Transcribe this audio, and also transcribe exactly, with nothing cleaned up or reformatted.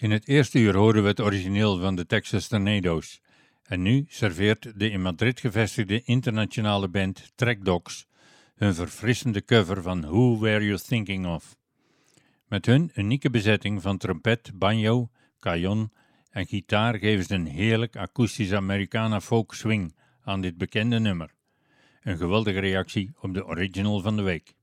In het eerste uur horen we het origineel van de Texas Tornadoes. En nu serveert de in Madrid gevestigde internationale band Track Dogs hun verfrissende cover van Who Were You Thinking Of? Met hun unieke bezetting van trompet, banjo, cajon en gitaar geven ze een heerlijk akoestische Americana folk swing aan dit bekende nummer. Een geweldige reactie op de original van de week.